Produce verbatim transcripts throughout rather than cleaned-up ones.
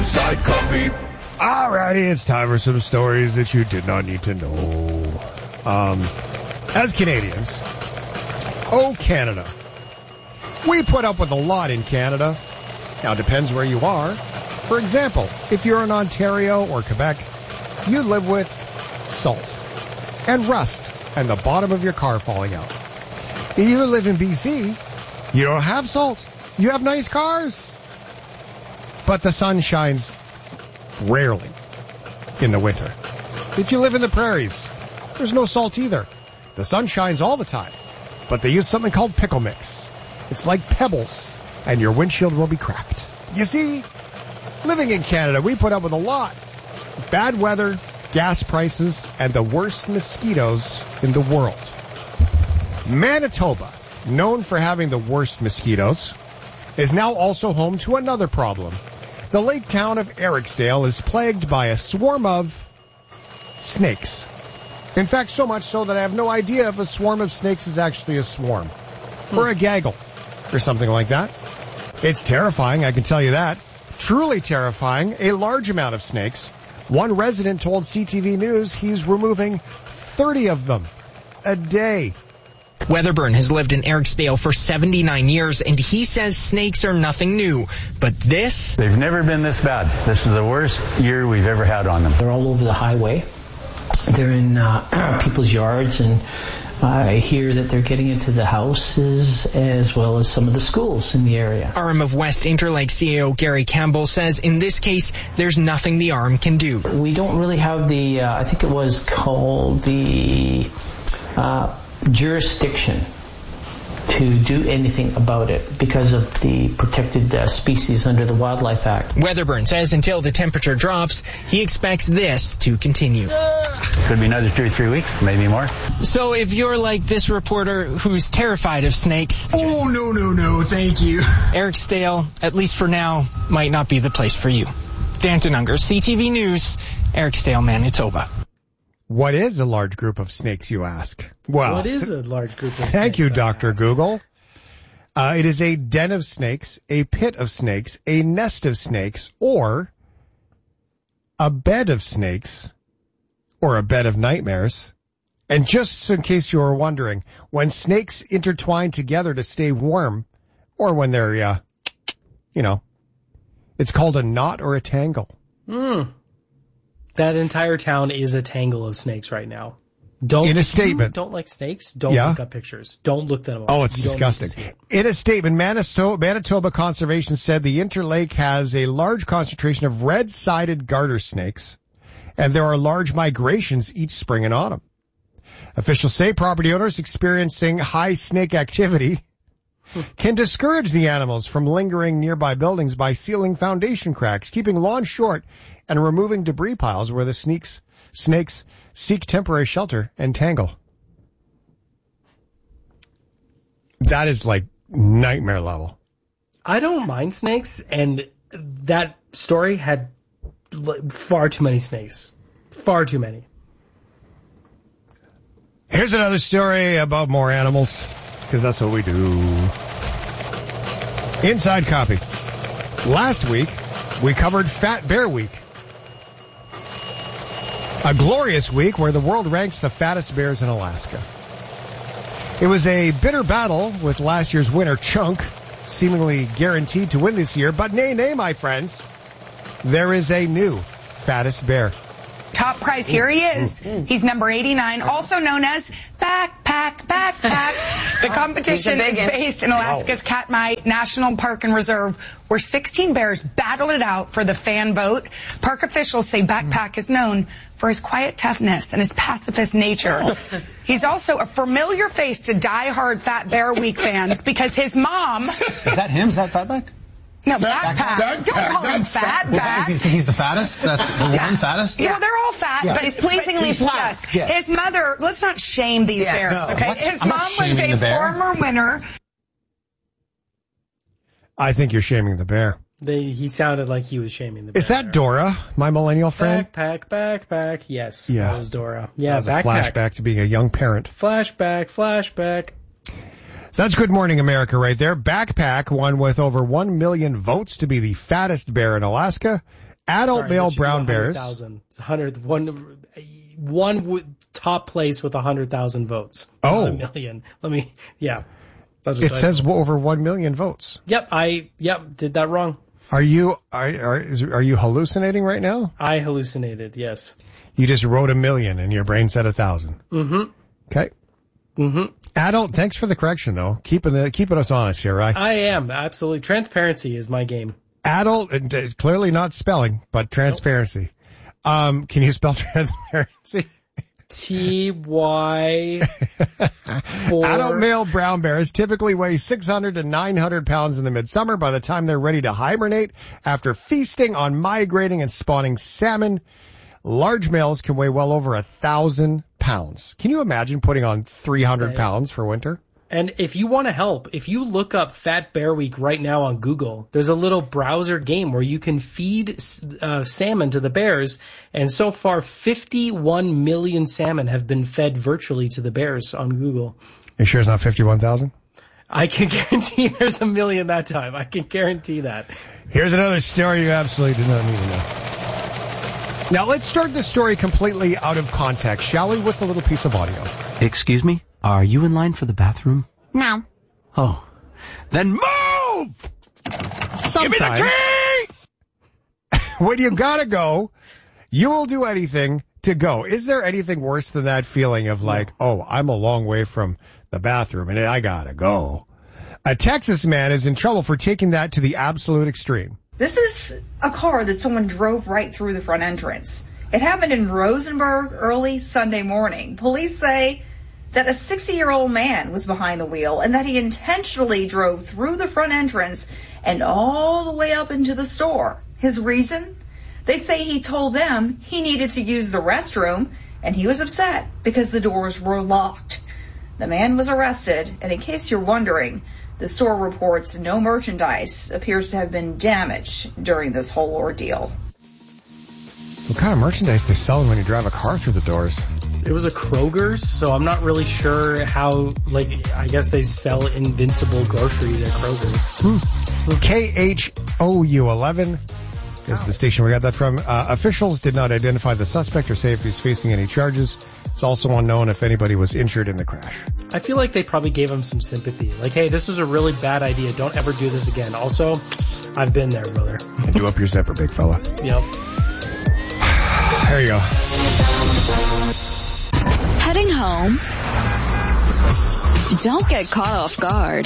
Side copy. Alrighty, it's time for some stories that you did not need to know. Um, as Canadians, oh Canada, we put up with a lot in Canada. Now, it depends where you are. For example, if you're in Ontario or Quebec, you live with salt and rust and the bottom of your car falling out. If you live in B C, you don't have salt. You have nice cars. But the sun shines rarely in the winter. If you live in the prairies, there's no salt either. The sun shines all the time. But they use something called pickle mix. It's like pebbles, and your windshield will be cracked. You see, living in Canada, we put up with a lot. Bad weather, gas prices, and the worst mosquitoes in the world. Manitoba, known for having the worst mosquitoes, is now also home to another problem. The lake town of Eriksdale is plagued by a swarm of snakes. In fact, so much so that I have no idea if a swarm of snakes is actually a swarm. Or a gaggle. Or something like that. It's terrifying, I can tell you that. Truly terrifying. A large amount of snakes. One resident told C T V News he's removing thirty of them a day. Weatherburn has lived in Eriksdale for seventy-nine years, and he says snakes are nothing new. But this... They've never been this bad. This is the worst year we've ever had on them. They're all over the highway. They're in uh, people's yards, and I hear that they're getting into the houses as well as some of the schools in the area. Arm of West Interlake C A O Gary Campbell says in this case, there's nothing the arm can do. We don't really have the, uh, I think it was called the... Uh, jurisdiction to do anything about it because of the protected uh, species under the Wildlife Act. Weatherburn says until the temperature drops, he expects this to continue. Could be another two or three weeks, maybe more. So if you're like this reporter who's terrified of snakes... Oh, no, no, no, thank you. Eriksdale, at least for now, might not be the place for you. Danton Unger, C T V News, Eriksdale, Manitoba. What is a large group of snakes, you ask? Well, what is a large group of snakes? Thank you, Doctor Google. Uh, it is a den of snakes, a pit of snakes, a nest of snakes, or a bed of snakes, or a bed of nightmares. And just in case you were wondering, when snakes intertwine together to stay warm, or when they're, uh, you know, it's called a knot or a tangle. Hmm. That entire town is a tangle of snakes right now. Don't in a statement. Don't like snakes? Don't yeah. look up pictures. Don't look them up. Oh, it's you disgusting. It. In a statement, Manitoba, Manitoba Conservation said the Interlake has a large concentration of red-sided garter snakes, and there are large migrations each spring and autumn. Officials say property owners experiencing high snake activity can discourage the animals from lingering nearby buildings by sealing foundation cracks, keeping lawns short, and removing debris piles where the snakes, snakes seek temporary shelter and tangle. That is like nightmare level. I don't mind snakes, and that story had far too many snakes. Far too many. Here's another story about more animals, because that's what we do. Inside copy. Last week, we covered Fat Bear Week. A glorious week where the world ranks the fattest bears in Alaska. It was a bitter battle with last year's winner, Chunk, seemingly guaranteed to win this year. But nay, nay, my friends, there is a new fattest bear. Top prize, here he is. He's number eighty-nine, also known as Backpack, Backpack. The competition is based in Alaska's Katmai National Park and Reserve, where sixteen bears battled it out for the fan vote. Park officials say Backpack is known for his quiet toughness and his pacifist nature. He's also a familiar face to die-hard Fat Bear Week fans because his mom... Is that him? Is that Fatback? No, Backpack. Backpack. Don't call him fat. Well, back. He's, he's the fattest? That's the yeah. one fattest? Yeah, well, they're all fat, yeah. but he's pleasingly flat. Yes. His mother, let's not shame these yeah, bears, no. okay? What's, His I'm mom was a former winner. I think you're shaming the bear. They, he sounded like he was shaming the bear. Is that Dora, my millennial friend? Backpack, backpack. Yes, yeah. that was Dora. Yeah, that was backpack. a flashback to being a young parent. Flashback, flashback. So that's Good Morning America right there. Backpack won with over one million votes to be the fattest bear in Alaska. Adult Sorry, male that should be brown bears. one hundred thousand. one hundred, one, one w- top place with one hundred thousand votes. Oh. A million. Let me, yeah. It says over one million votes. Yep, I, yep, did that wrong. Are you, are, are, is, are you hallucinating right now? I hallucinated, yes. You just wrote a million and your brain said a thousand. Mm-hmm. Okay. Mm-hmm. Adult, thanks for the correction though. Keeping the, keeping us honest here, right? I am, absolutely. Transparency is my game. Adult, and it's clearly not spelling, but transparency. Nope. Um, can you spell transparency? T Y Adult male brown bears typically weigh six hundred to nine hundred pounds in the midsummer. By the time they're ready to hibernate after feasting on migrating and spawning salmon, large males can weigh well over a thousand pounds. Can you imagine putting on three hundred pounds for winter? And if you want to help, if you look up Fat Bear Week right now on Google, there's a little browser game where you can feed uh, salmon to the bears. And so far, fifty-one million salmon have been fed virtually to the bears on Google. You sure it's not fifty-one thousand? I can guarantee there's a million that time. I can guarantee that. Here's another story you absolutely did not need to know. Now let's start the story completely out of context, shall we, with a little piece of audio. Excuse me? Are you in line for the bathroom? No. Oh. Then move! Sometimes, give me the key! When you gotta go, you will do anything to go. Is there anything worse than that feeling of like, oh, I'm a long way from the bathroom and I gotta go? A Texas man is in trouble for taking that to the absolute extreme. This is a car that someone drove right through the front entrance. It happened in Rosenberg early Sunday morning. Police say that a sixty-year-old man was behind the wheel and that he intentionally drove through the front entrance and all the way up into the store. His reason? They say he told them he needed to use the restroom and he was upset because the doors were locked. The man was arrested, and in case you're wondering, the store reports no merchandise appears to have been damaged during this whole ordeal. What kind of merchandise they sell when you drive a car through the doors? It was a Kroger's, so I'm not really sure how, like, I guess they sell invincible groceries at Kroger's. Hmm. K H O U eleven is the station we got that from. Uh, officials did not identify the suspect or say if he's facing any charges. It's also unknown if anybody was injured in the crash. I feel like they probably gave him some sympathy. Like, hey, this was a really bad idea. Don't ever do this again. Also, I've been there, brother. Do up your zipper, big fella. Yep. There you go. Heading home? Don't get caught off guard.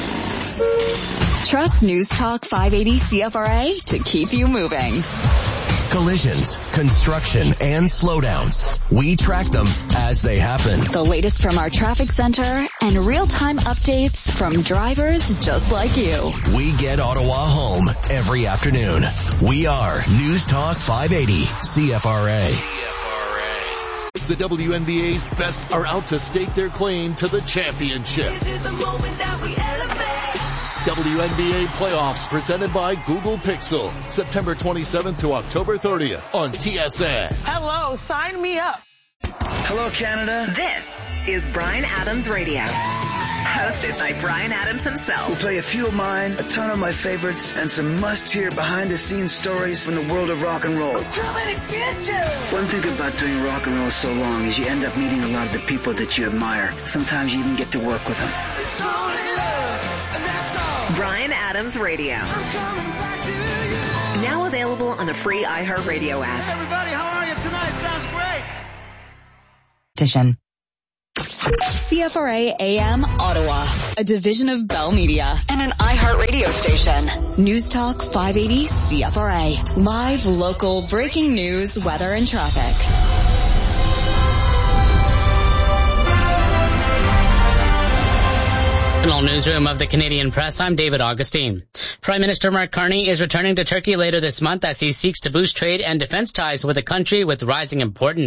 Trust News Talk five eighty C F R A to keep you moving. Collisions, construction, and slowdowns. We track them as they happen. The latest from our traffic center and real-time updates from drivers just like you. We get Ottawa home every afternoon. We are News Talk five eighty C F R A. The W N B A's best are out to stake their claim to the championship. W N B A playoffs presented by Google Pixel, September twenty-seventh to October thirtieth on T S N. Hello, sign me up. Hello, Canada. This is Bryan Adams Radio, hosted by Bryan Adams himself. We'll play a few of mine, a ton of my favorites, and some must-hear behind-the-scenes stories from the world of rock and roll. I'm coming to get you. One thing about doing rock and roll so long is you end up meeting a lot of the people that you admire. Sometimes you even get to work with them. It's only love, and that's all. Bryan Adams Radio. Now available on the free iHeartRadio app. Hey everybody, how are you tonight? Sounds great. Edition. C F R A A M Ottawa, a division of Bell Media and an iHeartRadio station. News Talk five eighty C F R A. Live, local, breaking news, weather, and traffic. Newsroom of the Canadian Press, I'm David Augustine. Prime Minister Mark Carney is returning to Turkey later this month as he seeks to boost trade and defense ties with a country with rising importance.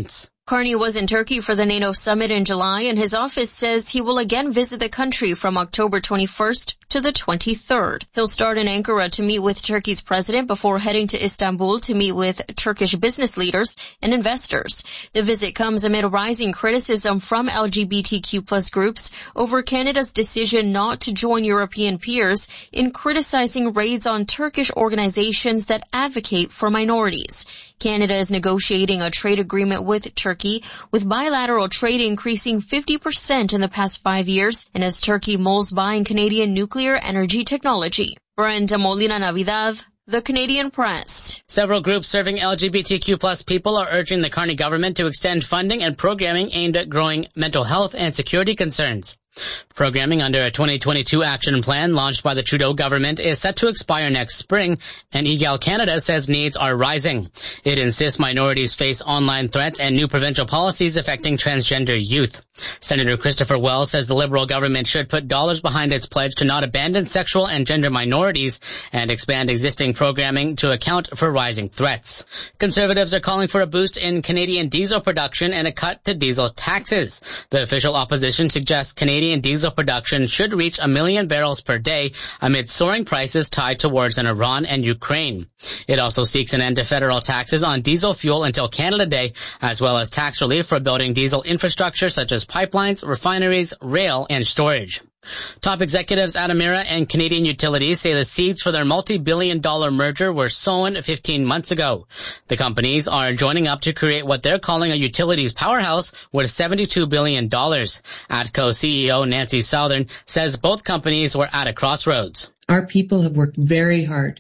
Carney was in Turkey for the NATO summit in July, and his office says he will again visit the country from October twenty-first to the twenty-third. He'll start in Ankara to meet with Turkey's president before heading to Istanbul to meet with Turkish business leaders and investors. The visit comes amid rising criticism from L G B T Q plus groups over Canada's decision not to join European peers in criticizing raids on Turkish organizations that advocate for minorities. Canada is negotiating a trade agreement with Turkey, with bilateral trade increasing fifty percent in the past five years, and as Turkey mulls buying Canadian nuclear energy technology. Brenda Molina Navidad, The Canadian Press. Several groups serving L G B T Q plus people are urging the Carney government to extend funding and programming aimed at growing mental health and security concerns. Programming under a twenty twenty-two action plan launched by the Trudeau government is set to expire next spring, and E G A L Canada says needs are rising. It insists minorities face online threats and new provincial policies affecting transgender youth. Senator Christopher Wells says the Liberal government should put dollars behind its pledge to not abandon sexual and gender minorities and expand existing programming to account for rising threats. Conservatives are calling for a boost in Canadian diesel production and a cut to diesel taxes. The official opposition suggests Canadian diesel production should reach a million barrels per day amid soaring prices tied to wars in Iran and Ukraine. It also seeks an end to federal taxes on diesel fuel until Canada Day, as well as tax relief for building diesel infrastructure such as pipelines, refineries, rail, and storage. Top executives at Emera and Canadian Utilities say the seeds for their multi-billion dollar merger were sown fifteen months ago. The companies are joining up to create what they're calling a utilities powerhouse worth seventy-two billion dollars. ATCO C E O Nancy Southern says both companies were at a crossroads. Our people have worked very hard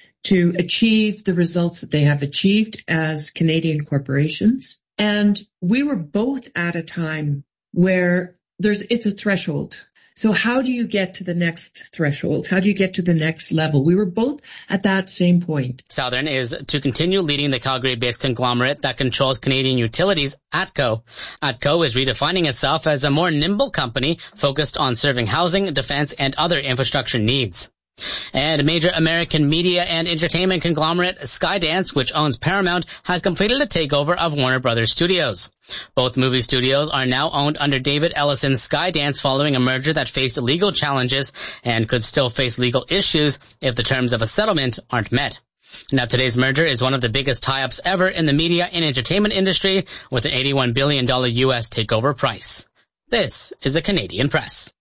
to achieve the results that they have achieved as Canadian corporations. And we were both at a time where there's it's a threshold. So how do you get to the next threshold? How do you get to the next level? We were both at that same point. Southern is to continue leading the Calgary-based conglomerate that controls Canadian Utilities, ATCO. ATCO is redefining itself as a more nimble company focused on serving housing, defense, and other infrastructure needs. And major American media and entertainment conglomerate Skydance, which owns Paramount, has completed a takeover of Warner Brothers Studios. Both movie studios are now owned under David Ellison's Skydance following a merger that faced legal challenges and could still face legal issues if the terms of a settlement aren't met. Now, today's merger is one of the biggest tie-ups ever in the media and entertainment industry, with an eighty-one billion dollars U S takeover price. This is the Canadian Press.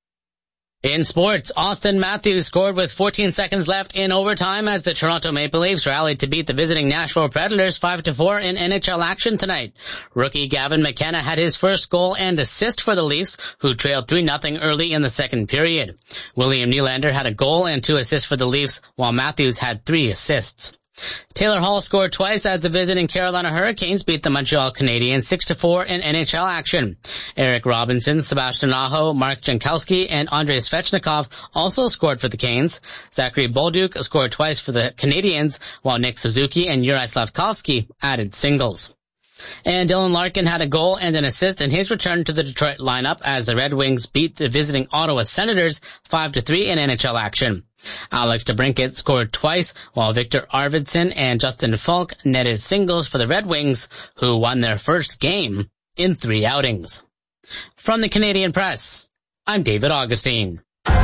In sports, Austin Matthews scored with fourteen seconds left in overtime as the Toronto Maple Leafs rallied to beat the visiting Nashville Predators five to four in N H L action tonight. Rookie Gavin McKenna had his first goal and assist for the Leafs, who trailed three nothing early in the second period. William Nylander had a goal and two assists for the Leafs, while Matthews had three assists. Taylor Hall scored twice as the visiting Carolina Hurricanes beat the Montreal Canadiens six to four in N H L action. Eric Robinson, Sebastian Aho, Mark Jankowski, and Andrei Svechnikov also scored for the Canes. Zachary Bolduc scored twice for the Canadiens, while Nick Suzuki and Juraj Slavkovsky added singles. And Dylan Larkin had a goal and an assist in his return to the Detroit lineup as the Red Wings beat the visiting Ottawa Senators five to three in N H L action. Alex DeBrincat scored twice, while Victor Arvidsson and Justin Falk netted singles for the Red Wings, who won their first game in three outings. From the Canadian Press, I'm David Augustine.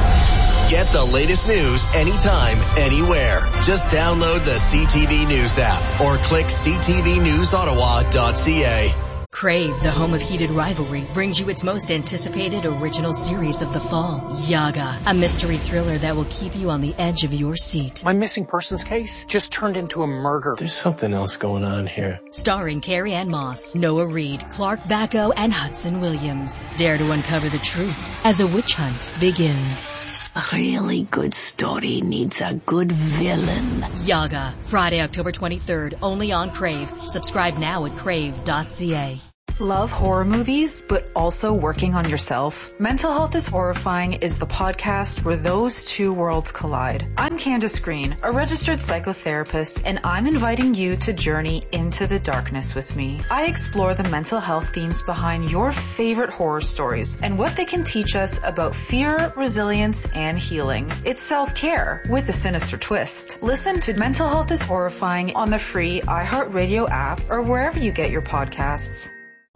Get the latest news anytime, anywhere. Just download the C T V News app or click c t v news ottawa dot c a. Crave, the home of heated rivalry, brings you its most anticipated original series of the fall, Yaga, a mystery thriller that will keep you on the edge of your seat. My missing persons case just turned into a murder. There's something else going on here. Starring Carrie Ann Moss, Noah Reid, Clark Bacco, and Hudson Williams. Dare to uncover the truth as a witch hunt begins. A really good story needs a good villain. Yaga, Friday, October twenty-third, only on Crave. Subscribe now at crave dot c a. Love horror movies, but also working on yourself? Mental Health is Horrifying is the podcast where those two worlds collide. I'm Candace Green, a registered psychotherapist, and I'm inviting you to journey into the darkness with me. I explore the mental health themes behind your favorite horror stories and what they can teach us about fear, resilience, and healing. It's self-care with a sinister twist. Listen to Mental Health is Horrifying on the free iHeartRadio app or wherever you get your podcasts.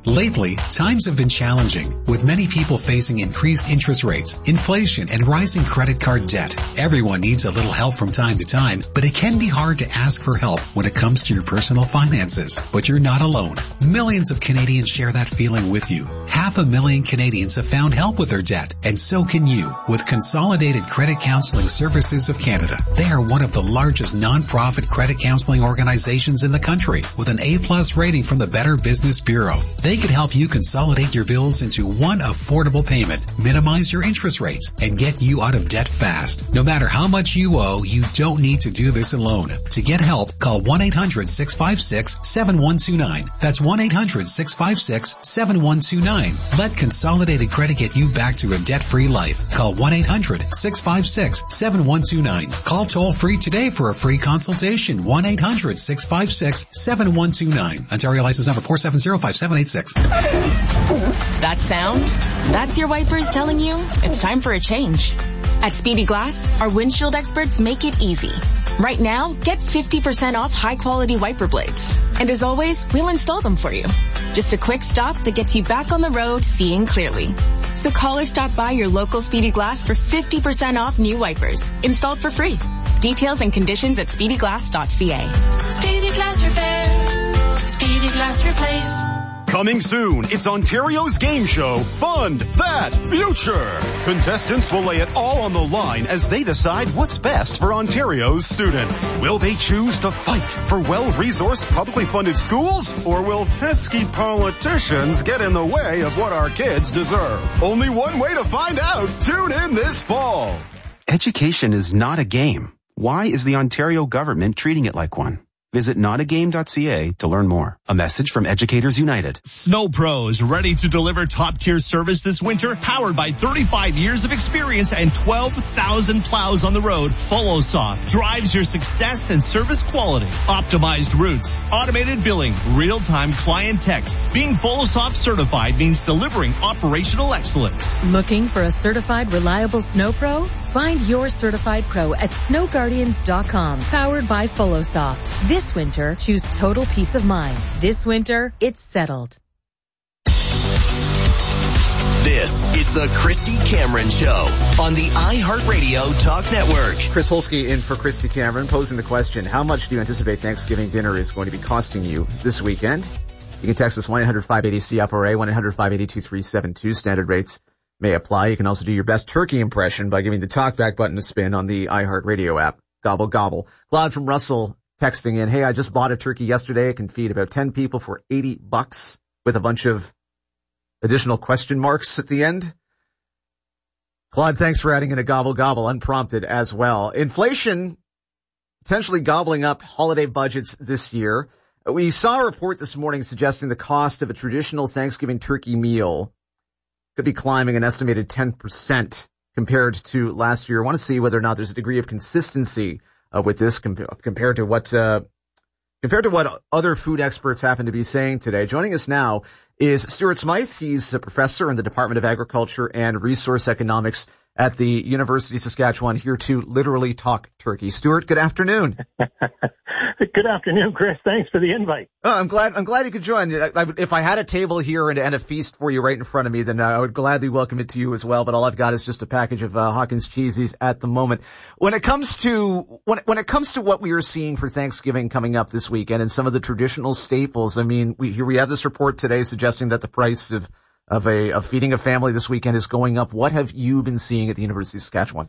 Lately, times have been challenging, with many people facing increased interest rates, inflation, and rising credit card debt. Everyone needs a little help from time to time, but it can be hard to ask for help when it comes to your personal finances. But you're not alone. Millions of Canadians share that feeling with you. Half a million Canadians have found help with their debt, and so can you with Consolidated Credit Counseling Services of Canada. They are one of the largest non-profit credit counseling organizations in the country with an A-plus rating from the Better Business Bureau. They can help you consolidate your bills into one affordable payment, minimize your interest rates, and get you out of debt fast. No matter how much you owe, you don't need to do this alone. To get help, call one eight hundred six five six seven one two nine. That's one eight hundred six five six seven one two nine. Let Consolidated Credit get you back to a debt-free life. Call one eight hundred six five six seven one two nine. Call toll-free today for a free consultation. one eight hundred six five six seven one two nine. Ontario license number four seven zero five seven eight six. That sound? That's your wipers telling you it's time for a change. At Speedy Glass, our windshield experts make it easy. Right now, get fifty percent off high-quality wiper blades. And as always, we'll install them for you. Just a quick stop that gets you back on the road seeing clearly. So call or stop by your local Speedy Glass for fifty percent off new wipers, installed for free. Details and conditions at speedy glass dot c a. Speedy Glass Repair. Speedy Glass Replace. Coming soon, it's Ontario's game show, Fund That Future. Contestants will lay it all on the line as they decide what's best for Ontario's students. Will they choose to fight for well-resourced, publicly funded schools? Or will pesky politicians get in the way of what our kids deserve? Only one way to find out. Tune in this fall. Education is not a game. Why is the Ontario government treating it like one? Visit not a game dot c a to learn more. A message from Educators United. Snow Pros, ready to deliver top-tier service this winter, powered by thirty-five years of experience and twelve thousand plows on the road. FollowSoft drives your success and service quality. Optimized routes, automated billing, real-time client texts. Being FollowSoft certified means delivering operational excellence. Looking for a certified, reliable Snow Pro? Find your certified pro at snow guardians dot com, powered by FollowSoft. This winter, choose total peace of mind. This winter, it's settled. This is the Christy Cameron Show on the iHeartRadio Talk Network. Chris Holsky in for Christy Cameron, posing the question, how much do you anticipate Thanksgiving dinner is going to be costing you this weekend? You can text us one eight hundred five eight zero C F R A, one eight hundred five eight zero two three seven two. Standard rates may apply. You can also do your best turkey impression by giving the talkback button a spin on the iHeartRadio app. Gobble, gobble. Claude from Russell texting in, hey, I just bought a turkey yesterday. It can feed about ten people for eighty bucks with a bunch of additional question marks at the end. Claude, thanks for adding in a gobble, gobble, unprompted as well. Inflation potentially gobbling up holiday budgets this year. We saw a report this morning suggesting the cost of a traditional Thanksgiving turkey meal could be climbing an estimated ten percent compared to last year. I want to see whether or not there's a degree of consistency uh, with this comp- compared to what uh, compared to what other food experts happen to be saying today. Joining us now is Stuart Smythe. He's a professor in the Department of Agriculture and Resource Economics at the University of Saskatchewan, here to literally talk turkey. Stuart, good afternoon. Good afternoon, Chris. Thanks for the invite. Oh, I'm glad. I'm glad you could join. I, I, if I had a table here and, and a feast for you right in front of me, then I would gladly welcome it to you as well. But all I've got is just a package of uh, Hawkins cheesies at the moment. When it comes to when when it comes to what we are seeing for Thanksgiving coming up this weekend and some of the traditional staples, I mean, we here we have this report today suggesting that the price of of a of feeding a family this weekend is going up. What have you been seeing at the University of Saskatchewan?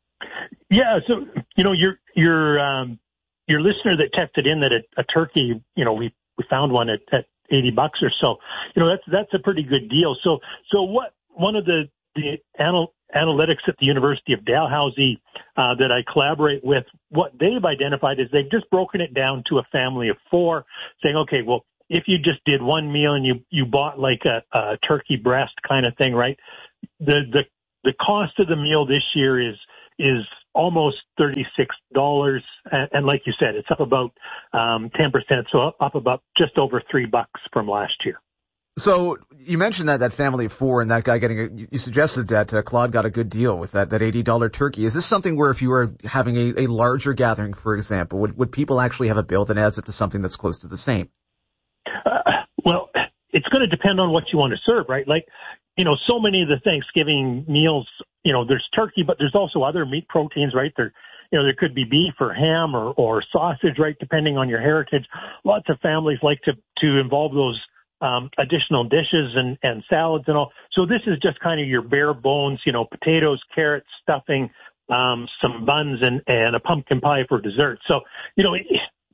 Yeah, so you know, your your um, your listener that texted in that a, a turkey, you know, we we found one at, at eighty bucks or so. You know, that's that's a pretty good deal. So so what one of the the anal, analytics at the University of Dalhousie uh, that I collaborate with, what they've identified is they've just broken it down to a family of four, saying, okay, well, if you just did one meal and you, you bought like a, a turkey breast kind of thing, right? The, the, the cost of the meal this year is, is almost thirty-six dollars. And, and like you said, it's up about, um, ten percent. So up, up about just over three bucks from last year. So you mentioned that, that family of four and that guy getting a, you suggested that uh, Claude got a good deal with that, that eighty dollars turkey. Is this something where if you were having a, a larger gathering, for example, would, would people actually have a bill that adds up to something that's close to the same? Uh, well, it's going going to depend on what you want to serve, right? Like, you know, so many of the Thanksgiving meals, you know, there's turkey, but there's also other meat proteins, right? There, you know, there could be beef or ham or, or sausage, right? Depending on your heritage. Lots of families like to, to involve those um, additional dishes and, and salads and all. So this is just kind of your bare bones, you know, potatoes, carrots, stuffing, um, some buns and, and a pumpkin pie for dessert. So, you know, it,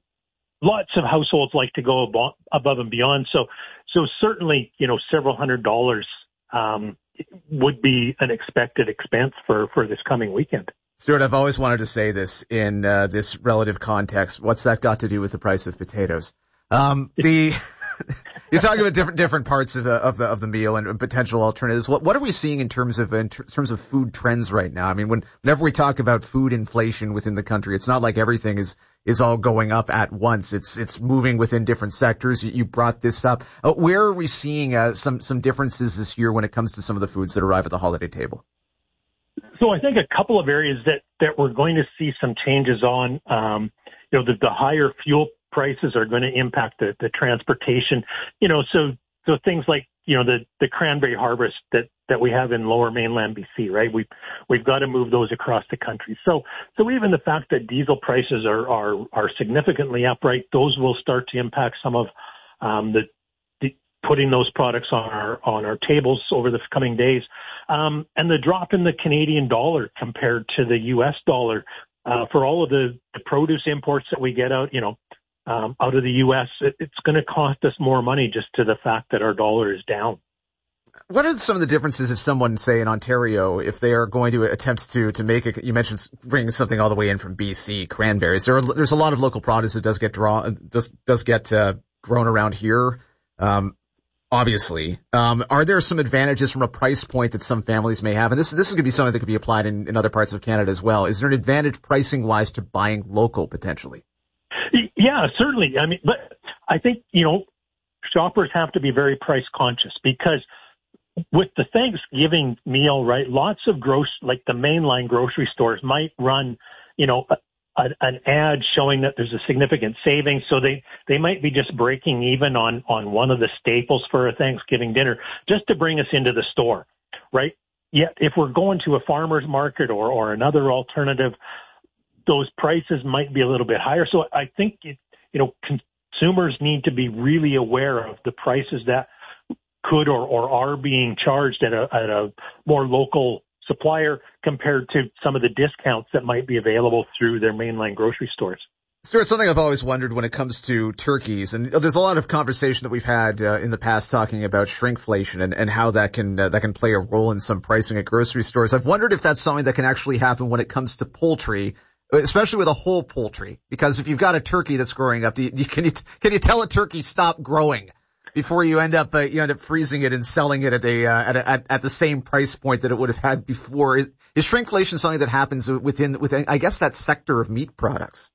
lots of households like to go above, above and beyond. So, so certainly, you know, several hundred dollars um, would be an expected expense for, for this coming weekend. Stuart, I've always wanted to say this in uh, this relative context. What's that got to do with the price of potatoes? Um, the you're talking about different different parts of the of the of the meal and potential alternatives. What what are we seeing in terms of in terms of food trends right now? I mean, when, whenever we talk about food inflation within the country, it's not like everything is is all going up at once. It's it's moving within different sectors. You, you brought this up. Uh, where are we seeing uh, some some differences this year when it comes to some of the foods that arrive at the holiday table? So I think a couple of areas that, that we're going to see some changes on, um, you know, the, the higher fuel prices are going to impact the, the transportation, you know, so, so things like, you know, the, the cranberry harvest that, that we have in lower mainland B C, right? We've, we've got to move those across the country. So, so even the fact that diesel prices are, are, are significantly up, right? Those will start to impact some of, um, the, putting those products on our on our tables over the coming days, um, and the drop in the Canadian dollar compared to the U S dollar uh, for all of the, the produce imports that we get out, you know, um, out of the U S. It, it's going to cost us more money just to the fact that our dollar is down. What are some of the differences if someone, say in Ontario, if they are going to attempt to to make it? You mentioned bringing something all the way in from B C, cranberries. There are, there's a lot of local produce that does get draw does does get uh, grown around here. Um, Obviously, um, are there some advantages from a price point that some families may have? And this, this is going to be something that could be applied in, in other parts of Canada as well. Is there an advantage pricing wise to buying local potentially? Yeah, certainly. I mean, but I think, you know, shoppers have to be very price conscious because with the Thanksgiving meal, right, lots of gross, like the mainline grocery stores might run, you know, a, an ad showing that there's a significant savings. So they, they might be just breaking even on, on one of the staples for a Thanksgiving dinner just to bring us into the store, right? Yet if we're going to a farmer's market or, or another alternative, those prices might be a little bit higher. So I think, it, you know, consumers need to be really aware of the prices that could or, or are being charged at a, at a more local supplier compared to some of the discounts that might be available through their mainline grocery stores. Stuart, something I've always wondered when it comes to turkeys, and there's a lot of conversation that we've had uh, in the past talking about shrinkflation and, and how that can uh, that can play a role in some pricing at grocery stores. I've wondered if that's something that can actually happen when it comes to poultry, especially with a whole poultry, because if you've got a turkey that's growing up, do you, can you can you tell a turkey stop growing before you end up uh, you end up freezing it and selling it at a, uh, at, a at at the same price point that it would have had before? Is, is shrinkflation something that happens within within I guess that sector of meat products?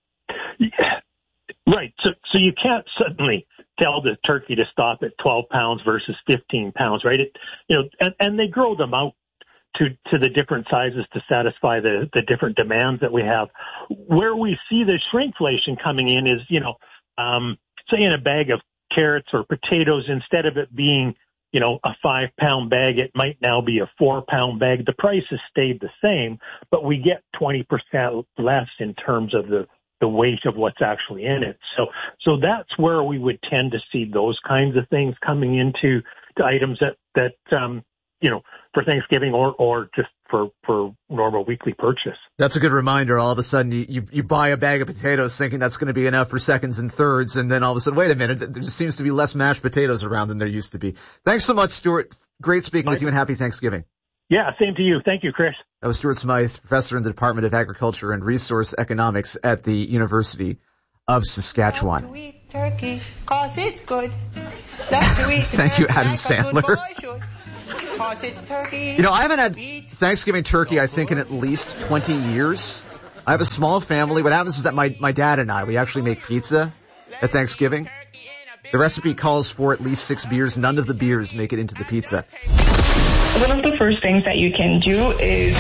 Yeah. Right. So so you can't suddenly tell the turkey to stop at twelve pounds versus fifteen pounds, right? It, you know, and, and they grow them out to to the different sizes to satisfy the the different demands that we have. Where we see the shrinkflation coming in is, you know, um, say in a bag of carrots or potatoes, instead of it being, you know, a five pound bag, it might now be a four pound bag. The price has stayed the same, but we get twenty percent less in terms of the, the weight of what's actually in it. So, so that's where we would tend to see those kinds of things coming into the items that, that, um, you know, for Thanksgiving or, or just for, for normal weekly purchase. That's a good reminder. All of a sudden you, you, you buy a bag of potatoes thinking that's going to be enough for seconds and thirds. And then all of a sudden, wait a minute, there just seems to be less mashed potatoes around than there used to be. Thanks so much, Stuart. Great speaking with you and happy Thanksgiving. Yeah, same to you. Thank you, Chris. That was Stuart Smythe, professor in the Department of Agriculture and Resource Economics at the University of Saskatchewan. Love to eat turkey, 'cause it's good. Love to eat Thank you, Adam like Sandler. Cause it's turkey. You know, I haven't had Thanksgiving turkey, I think, in at least twenty years. I have a small family. What happens is that my, my dad and I, we actually make pizza at Thanksgiving. The recipe calls for at least six beers. None of the beers make it into the pizza. One of the first things that you can do is...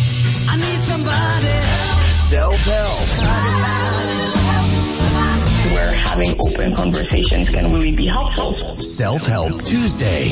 I need somebody. Sell Bell. We're having open conversations can really be helpful. Self-Help Tuesday.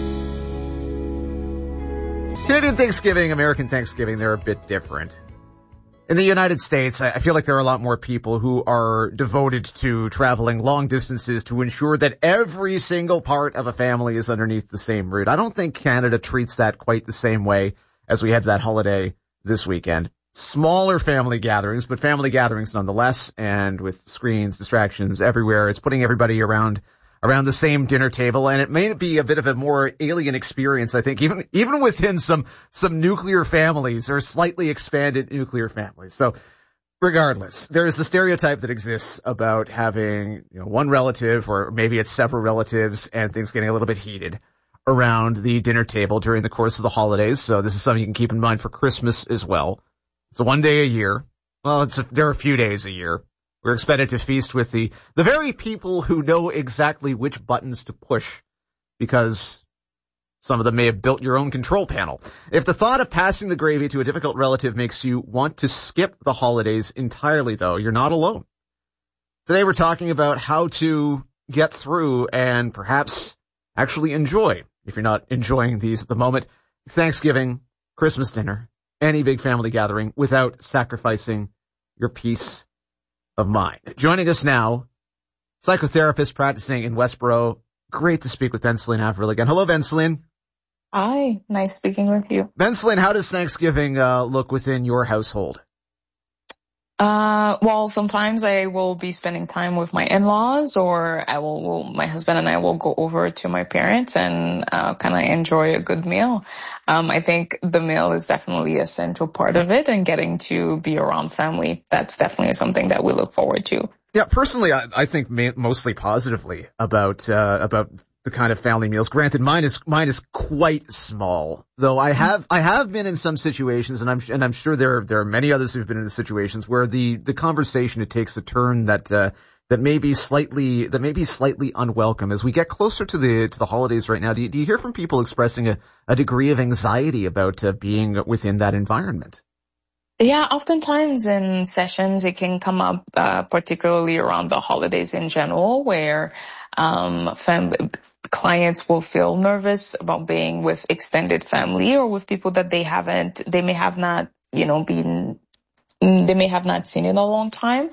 Canadian Thanksgiving, American Thanksgiving, they're a bit different. In the United States, I feel like there are a lot more people who are devoted to traveling long distances to ensure that every single part of a family is underneath the same roof. I don't think Canada treats that quite the same way as we had that holiday this weekend. Smaller family gatherings, but family gatherings nonetheless, and with screens, distractions everywhere. It's putting everybody around around the same dinner table, and it may be a bit of a more alien experience, I think, even even within some some nuclear families or slightly expanded nuclear families. So regardless, there is a stereotype that exists about having, you know, one relative, or maybe it's several relatives, and things getting a little bit heated around the dinner table during the course of the holidays. So this is something you can keep in mind for Christmas as well. It's a one day a year. Well, it's a, there are a few days a year. We're expected to feast with the, the very people who know exactly which buttons to push, because some of them may have built your own control panel. If the thought of passing the gravy to a difficult relative makes you want to skip the holidays entirely, though, you're not alone. Today we're talking about how to get through and perhaps actually enjoy, if you're not enjoying these at the moment, Thanksgiving, Christmas dinner, any big family gathering without sacrificing your peace of mind. Joining us now, psychotherapist practicing in Westboro. Great to speak with Ben-Celine Avril again. Hello, Ben-Celine. Hi, nice speaking with you. Ben-Celine, how does Thanksgiving uh, look within your household? Uh, well, sometimes I will be spending time with my in-laws, or I will, will my husband and I will go over to my parents and uh, kind of enjoy a good meal. Um, I think the meal is definitely a central part of it, and getting to be around family, that's definitely something that we look forward to. Yeah, personally, I, I think ma- mostly positively about uh, about the kind of family meals. Granted, mine is mine is quite small, though. I have I have been in some situations, and I'm and I'm sure there there are many others who've been in situations where the the conversation it takes a turn that uh, that may be slightly that may be slightly unwelcome as we get closer to the to the holidays right now. Do you, do you hear from people expressing a, a degree of anxiety about uh, being within that environment? Yeah, oftentimes in sessions it can come up, uh, particularly around the holidays in general, where um, fam- clients will feel nervous about being with extended family or with people that they haven't, they may have not, you know, been, they may have not seen in a long time,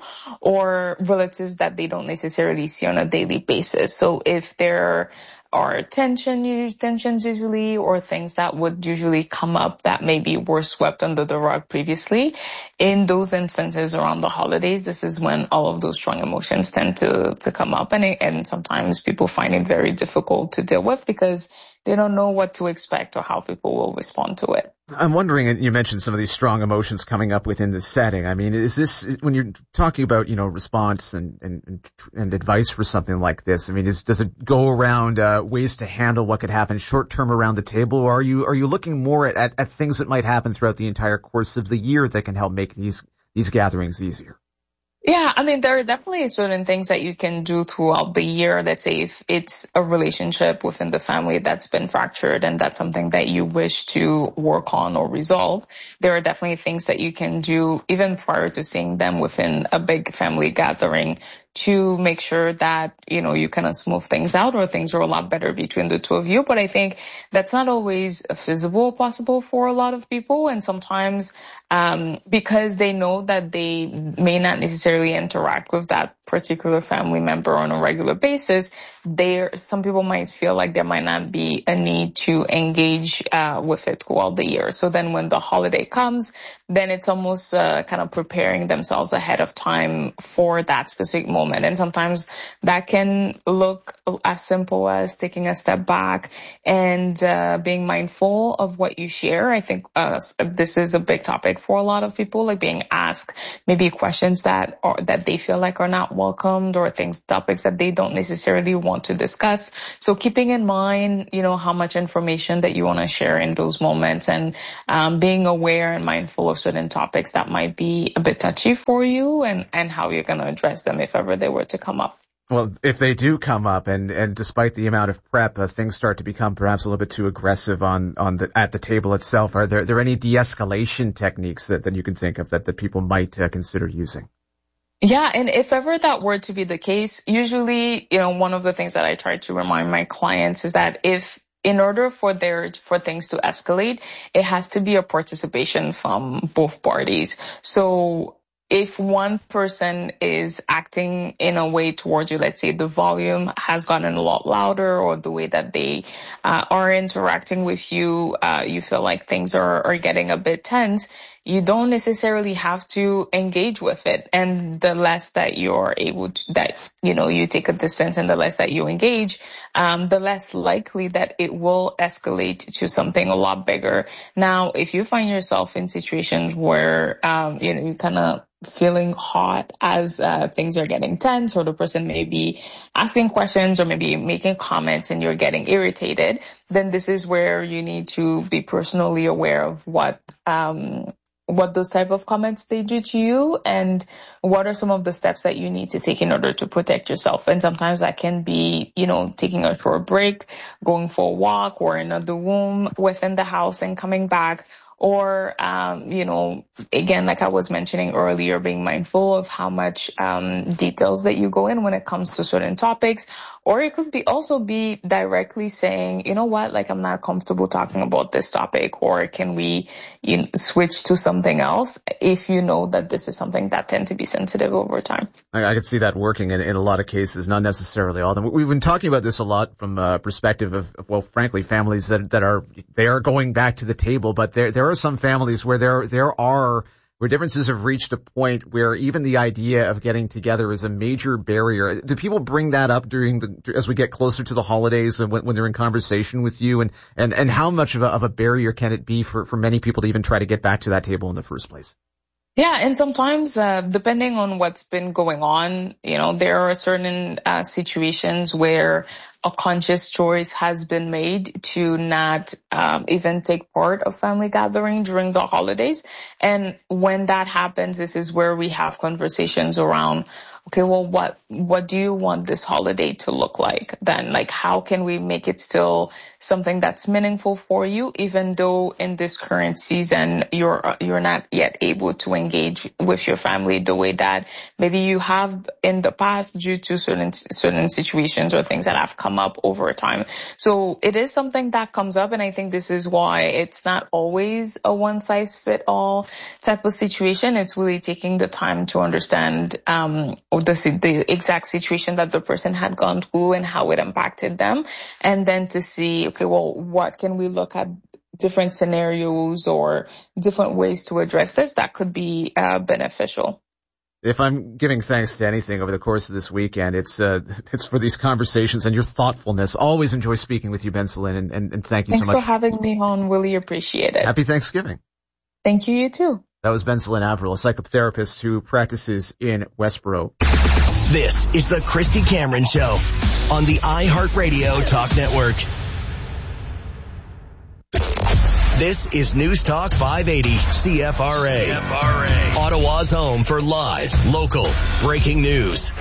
or relatives that they don't necessarily see on a daily basis. So if there are tension, tensions usually, or things that would usually come up that maybe were swept under the rug previously, in those instances around the holidays, this is when all of those strong emotions tend to, to come up. And, it, and sometimes people find it very difficult to deal with because they don't know what to expect or how people will respond to it. I'm wondering, and you mentioned some of these strong emotions coming up within this setting. I mean, is this, when you're talking about, you know, response and, and, and advice for something like this, I mean, is, does it go around, uh, ways to handle what could happen short term around the table? Or are you, are you looking more at, at, at things that might happen throughout the entire course of the year that can help make these, these gatherings easier? Yeah, I mean, there are definitely certain things that you can do throughout the year. Let's say if it's a relationship within the family that's been fractured and that's something that you wish to work on or resolve, there are definitely things that you can do even prior to seeing them within a big family gathering to make sure that, you know, you kind of smooth things out or things are a lot better between the two of you. But I think that's not always feasible or possible for a lot of people. And sometimes, um, because they know that they may not necessarily interact with that particular family member on a regular basis, there, some people might feel like there might not be a need to engage, uh, with it throughout the year. So then when the holiday comes, then it's almost, uh, kind of preparing themselves ahead of time for that specific moment. Moment. And sometimes that can look as simple as taking a step back and uh, being mindful of what you share. I think uh, this is a big topic for a lot of people, like being asked maybe questions that are, that they feel like are not welcomed, or things, topics that they don't necessarily want to discuss. So keeping in mind, you know, how much information that you want to share in those moments, and um, being aware and mindful of certain topics that might be a bit touchy for you, and, and how you're going to address them if ever they were to come up. Well, if they do come up, and, and despite the amount of prep, uh, things start to become perhaps a little bit too aggressive on, on the, at the table itself, are there, there any de-escalation techniques that, that you can think of that, that people might uh, consider using? Yeah, and if ever that were to be the case, usually, you know, one of the things that I try to remind my clients is that if in order for there for things to escalate, it has to be a participation from both parties. So if one person is acting in a way towards you, let's say the volume has gotten a lot louder, or the way that they uh, are interacting with you, uh, you feel like things are, are getting a bit tense, you don't necessarily have to engage with it. And the less that you're able to, that, you know, you take a distance, and the less that you engage, um, the less likely that it will escalate to something a lot bigger. Now, if you find yourself in situations where, um, you know, you kind of feeling hot as uh, things are getting tense, or the person may be asking questions or maybe making comments and you're getting irritated, then this is where you need to be personally aware of what um what those type of comments they do to you, and what are some of the steps that you need to take in order to protect yourself. And sometimes that can be, you know, taking a short break, going for a walk, or in another room within the house and coming back. Or, um, you know, again, like I was mentioning earlier, being mindful of how much um, details that you go in when it comes to certain topics. Or it could be also be directly saying, you know what, like I'm not comfortable talking about this topic, or can we you know, switch to something else if you know that this is something that tend to be sensitive over time. I, I could see that working in, in a lot of cases, not necessarily all of them. We've been talking about this a lot from a perspective of, of well, frankly, families that that are they are going back to the table, but there there are some families where there there are where differences have reached a point where even the idea of getting together is a major barrier. Do people bring that up during the, as we get closer to the holidays and when, when they're in conversation with you? And, and, and how much of a, of a barrier can it be for, for many people to even try to get back to that table in the first place? Yeah, and sometimes, uh, depending on what's been going on, you know, there are certain uh, situations where a conscious choice has been made to not um, even take part of family gathering during the holidays. And when that happens, this is where we have conversations around, okay, well, what what do you want this holiday to look like then? Like, how can we make it still something that's meaningful for you, even though in this current season you're you're not yet able to engage with your family the way that maybe you have in the past due to certain certain situations or things that have come up over time. So it is something that comes up, and I think this is why it's not always a one-size-fit-all type of situation. It's really taking the time to understand um the, the exact situation that the person had gone through and how it impacted them, and then to see, okay, well, what can we look at different scenarios or different ways to address this that could be uh, beneficial. If I'm giving thanks to anything over the course of this weekend, it's uh, it's for these conversations and your thoughtfulness. Always enjoy speaking with you, Bensalyn, and, and, and thank you Thanks so much. Thanks for having me on. Really appreciate it. Happy Thanksgiving. Thank you, you too. That was Bensalyn Averill, a psychotherapist who practices in Westboro. This is the Christy Cameron Show on the iHeartRadio Talk Network. This is News Talk five eighty C F R A. C F R A. Ottawa's home for live, local, breaking news.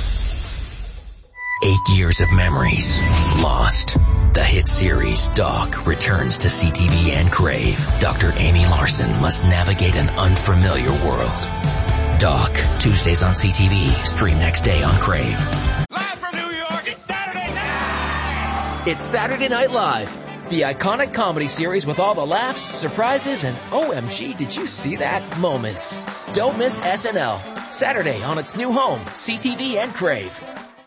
Eight years of memories lost. The hit series Doc returns to C T V and Crave. Doctor Amy Larson must navigate an unfamiliar world. Doc, Tuesdays on C T V, stream next day on Crave. Live from New York, it's Saturday night! It's Saturday Night Live. The iconic comedy series with all the laughs, surprises, and O M G, did you see that moments. Don't miss S N L. Saturday on its new home, C T V and Crave.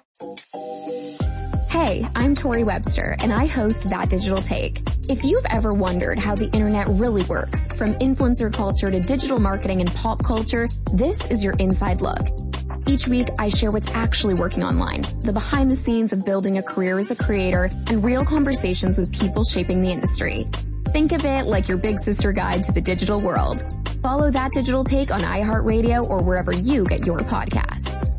Hey, I'm Tori Webster, and I host That Digital Take. If you've ever wondered how the internet really works, from influencer culture to digital marketing and pop culture, this is your inside look. Each week, I share what's actually working online, the behind the scenes of building a career as a creator, and real conversations with people shaping the industry. Think of it like your big sister guide to the digital world. Follow That Digital Take on iHeartRadio or wherever you get your podcasts.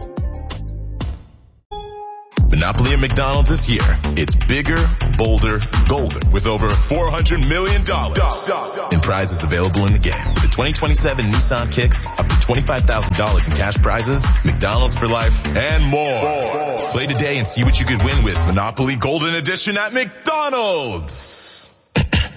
Monopoly at McDonald's this year. It's bigger, bolder, golden with over four hundred million dollars in prizes available in the game. The twenty twenty-seven Nissan Kicks, up to twenty-five thousand dollars in cash prizes, McDonald's for life, and more. Play today and see what you could win with Monopoly Golden Edition at McDonald's.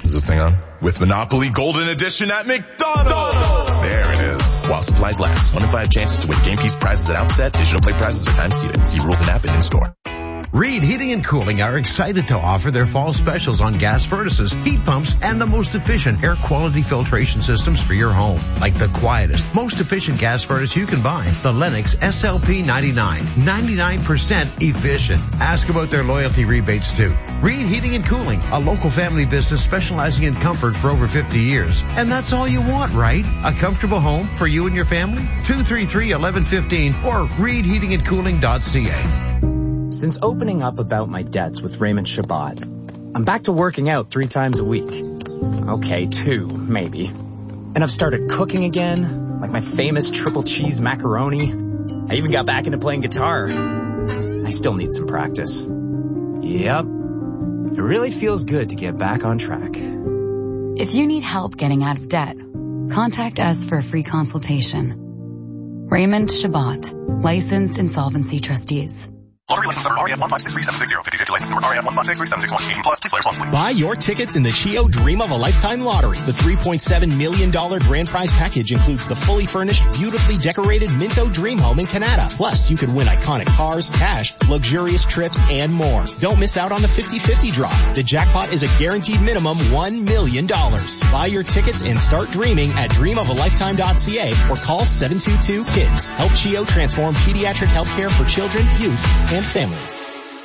Is this thing on? With Monopoly Golden Edition at McDonald's. There it is. While supplies last. One in five chances to win game piece prizes at outset. Digital play prizes are time seated. See rules and app and in-store. Reed Heating and Cooling are excited to offer their fall specials on gas furnaces, heat pumps, and the most efficient air quality filtration systems for your home. Like the quietest, most efficient gas furnace you can buy, the Lennox S L P ninety-nine. ninety-nine percent efficient. Ask about their loyalty rebates too. Reed Heating and Cooling, a local family business specializing in comfort for over fifty years. And that's all you want, right? A comfortable home for you and your family? two three three, one one one five or reed heating and cooling dot c a. Since opening up about my debts with Raymond Shabbat, I'm back to working out three times a week. Okay, two, maybe. And I've started cooking again, like my famous triple cheese macaroni. I even got back into playing guitar. I still need some practice. Yep. It really feels good to get back on track. If you need help getting out of debt, contact us for a free consultation. Raymond Shabbat, licensed insolvency trustees. Lottery license number R A F one five six three seven six zero. fifty fifty license number R A F one five six three seven six one. eighteen plus. Please play responsibly. Buy your tickets in the Chio Dream of a Lifetime Lottery. The three point seven million dollars grand prize package includes the fully furnished, beautifully decorated Minto Dream Home in Canada. Plus, you could win iconic cars, cash, luxurious trips, and more. Don't miss out on the fifty fifty draw. The jackpot is a guaranteed minimum one million dollars. Buy your tickets and start dreaming at dream of a lifetime dot c a or call seven two two KIDS. Help Chio transform pediatric healthcare for children, youth, and families.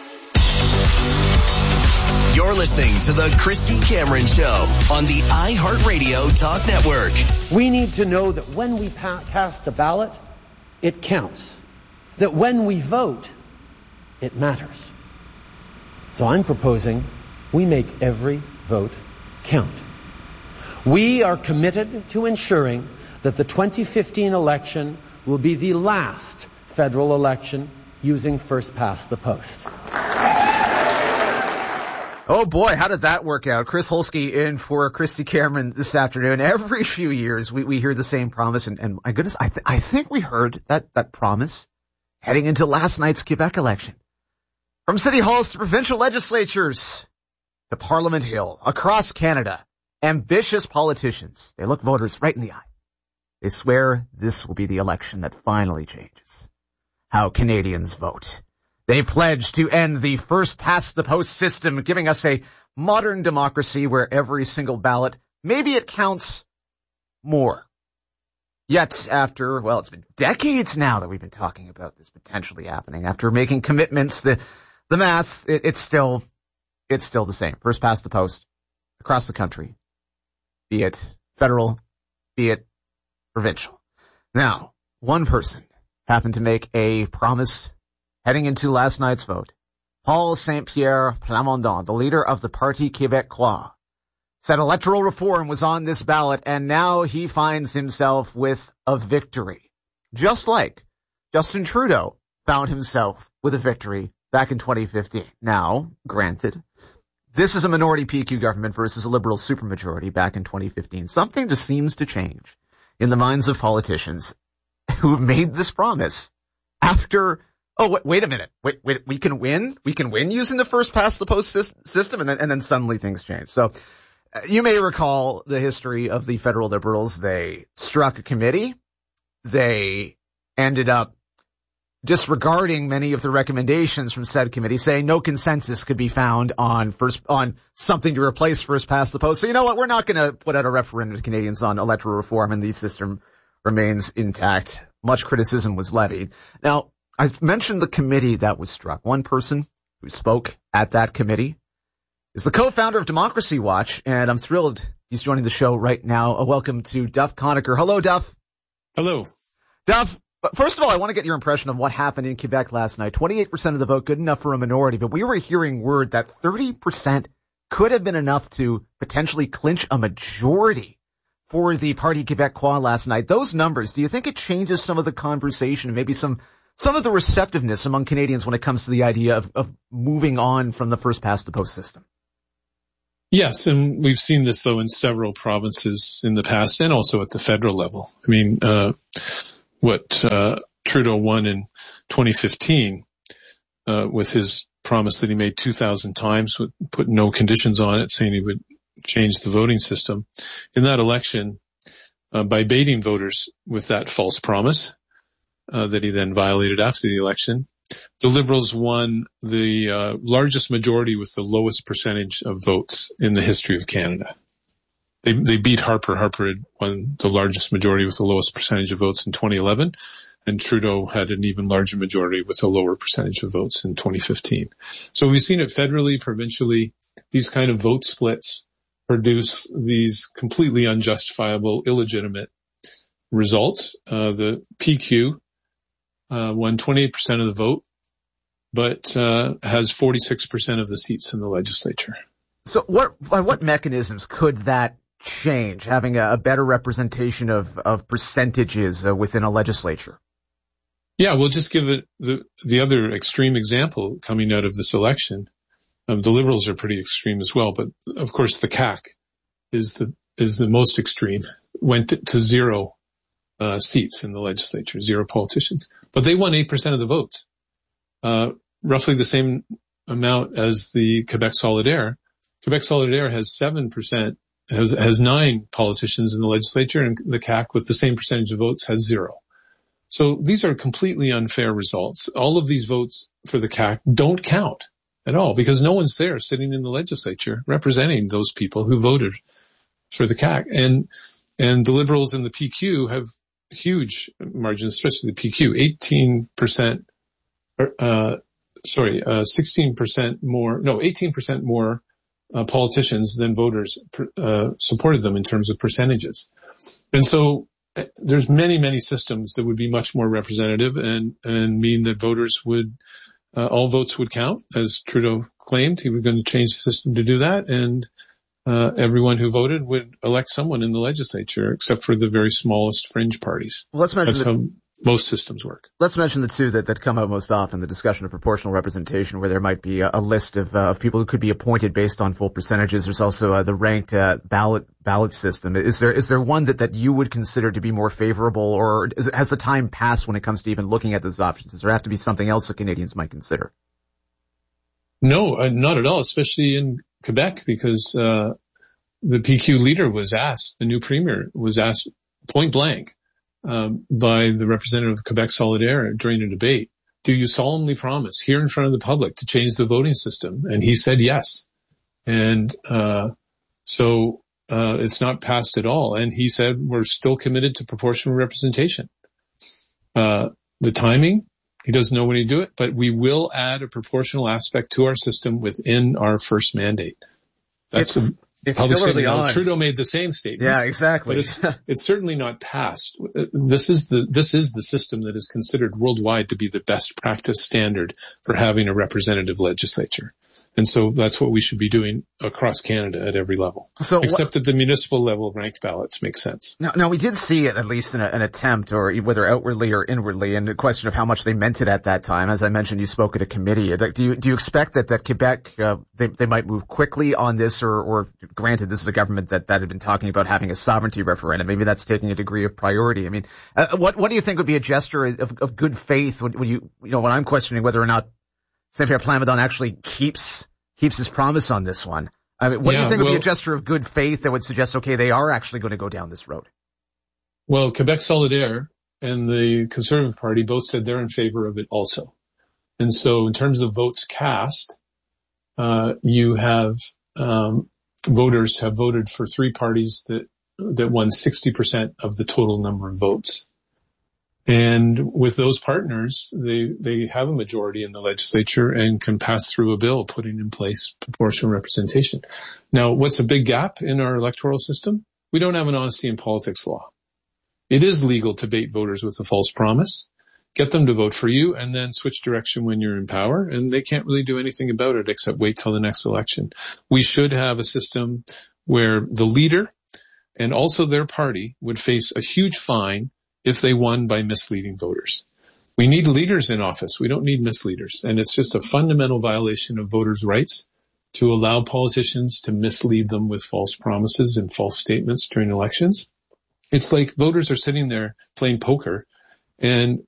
You're listening to the Christy Cameron Show on the iHeartRadio Talk Network. We need to know that when we pa- cast a ballot, it counts. That when we vote, it matters. So I'm proposing we make every vote count. We are committed to ensuring that the twenty fifteen election will be the last federal election using first past the post. Oh boy, how did that work out? Chris Holsky in for Christy Cameron this afternoon. Every few years we, we hear the same promise, and, and my goodness, I, th- I think we heard that, that promise heading into last night's Quebec election. From city halls to provincial legislatures to Parliament Hill, across Canada, ambitious politicians, they look voters right in the eye. They swear this will be the election that finally changes how Canadians vote. They pledge to end the first-past-the-post system, giving us a modern democracy where every single ballot, maybe it counts more. Yet after, well, it's been decades now that we've been talking about this potentially happening. After making commitments, the the math, it, it's still it's still the same. First-past-the-post across the country, be it federal, be it provincial. Now, one person happened to make a promise heading into last night's vote. Paul Saint-Pierre Plamondon, the leader of the Parti Québécois, said electoral reform was on this ballot, and now he finds himself with a victory. Just like Justin Trudeau found himself with a victory back in twenty fifteen. Now, granted, this is a minority P Q government versus a liberal supermajority back in twenty fifteen. Something just seems to change in the minds of politicians who've made this promise after, oh, wait, wait a minute, wait, wait, we can win? We can win using the first past the post system? And then, and then suddenly things change. So uh, you may recall the history of the federal Liberals. They struck a committee. They ended up disregarding many of the recommendations from said committee, saying no consensus could be found on first, on something to replace first past the post. So you know what? We're not going to put out a referendum to Canadians on electoral reform, and the system remains intact. Much criticism was levied. Now, I've mentioned the committee that was struck. One person who spoke at that committee is the co-founder of Democracy Watch, and I'm thrilled he's joining the show right now. A welcome to Duff Conacher. Hello, Duff. Hello. Duff, first of all, I want to get your impression of what happened in Quebec last night. twenty-eight percent of the vote, good enough for a minority, but we were hearing word that thirty percent could have been enough to potentially clinch a majority for the Parti Québécois last night. Those numbers, do you think it changes some of the conversation, maybe some some of the receptiveness among Canadians when it comes to the idea of, of moving on from the first past the post system? Yes, and we've seen this, though, in several provinces in the past and also at the federal level. I mean, uh, what uh, Trudeau won in twenty fifteen uh, with his promise that he made two thousand times, put no conditions on it, saying he would change the voting system. In that election, uh, by baiting voters with that false promise uh, that he then violated after the election, the Liberals won the uh, largest majority with the lowest percentage of votes in the history of Canada. They, they beat Harper. Harper had won the largest majority with the lowest percentage of votes in twenty eleven, and Trudeau had an even larger majority with a lower percentage of votes in twenty fifteen. So we've seen it federally, provincially. These kind of vote splits produce these completely unjustifiable, illegitimate results. Uh, the P Q uh, won twenty-eight percent of the vote, but uh, has forty-six percent of the seats in the legislature. So what, by what mechanisms could that change, having a, a better representation of, of percentages uh, within a legislature? Yeah, we'll just give it the, the other extreme example coming out of this election. Um, the Liberals are pretty extreme as well, but of course the C A Q is the, is the most extreme, went to, to zero, uh, seats in the legislature, zero politicians, but they won eight percent of the votes, uh, roughly the same amount as the Quebec Solidaire. Quebec Solidaire has seven percent, has, has nine politicians in the legislature, and the C A Q with the same percentage of votes has zero. So these are completely unfair results. All of these votes for the C A Q don't count at all because no one's there sitting in the legislature representing those people who voted for the C A Q. And, and the Liberals and the P Q have huge margins, especially the P Q, eighteen percent, uh, sorry, uh, sixteen percent more, no, eighteen percent more Uh, politicians than voters uh, supported them in terms of percentages. And so uh, there's many, many systems that would be much more representative and, and mean that voters would, uh, all votes would count, as Trudeau claimed. He was going to change the system to do that. And uh, everyone who voted would elect someone in the legislature, except for the very smallest fringe parties. Well, let's mention That's the- how most systems work. Let's mention the two that, that come out most often, the discussion of proportional representation, where there might be a, a list of, uh, of people who could be appointed based on full percentages. There's also uh, the ranked uh, ballot ballot system. Is there is there one that, that you would consider to be more favorable, or is, has the time passed when it comes to even looking at those options? Does there have to be something else that Canadians might consider? No, uh, not at all, especially in Quebec, because uh, the P Q leader was asked, the new premier was asked point blank, Um, by the representative of Quebec Solidaire during a debate, do you solemnly promise here in front of the public to change the voting system? And he said yes. And uh so uh it's not passed at all. And he said we're still committed to proportional representation. Uh the timing, he doesn't know when he'd do it, but we will add a proportional aspect to our system within our first mandate. That's It's- a It's Probably still early saying, on. Trudeau made the same statement. Yeah, exactly. But it's, it's certainly not passed. This is the, this is the system that is considered worldwide to be the best practice standard for having a representative legislature. And so that's what we should be doing across Canada at every level. So Except at the municipal level, ranked ballots make sense. Now, now we did see it, at least in a, an attempt, or whether outwardly or inwardly, and the question of how much they meant it at that time. As I mentioned, you spoke at a committee. Do you, do you expect that, that Quebec, uh, they, they might move quickly on this, or, or granted, this is a government that, that had been talking about having a sovereignty referendum. Maybe that's taking a degree of priority. I mean, uh, what, what do you think would be a gesture of, of good faith when, when you, you know, when I'm questioning whether or not Saint-Pierre Plamondon actually keeps, keeps his promise on this one? I mean, what yeah, do you think well, would be a gesture of good faith that would suggest, okay, they are actually going to go down this road? Well, Quebec Solidaire and the Conservative Party both said they're in favor of it also. And so in terms of votes cast, uh, you have, um, voters have voted for three parties that, that won sixty percent of the total number of votes. And with those partners, they, they have a majority in the legislature and can pass through a bill putting in place proportional representation. Now, what's a big gap in our electoral system? We don't have an honesty in politics law. It is legal to bait voters with a false promise, get them to vote for you, and then switch direction when you're in power, and they can't really do anything about it except wait till the next election. We should have a system where the leader and also their party would face a huge fine if they won by misleading voters. We need leaders in office. We don't need misleaders. And it's just a fundamental violation of voters' rights to allow politicians to mislead them with false promises and false statements during elections. It's like voters are sitting there playing poker, and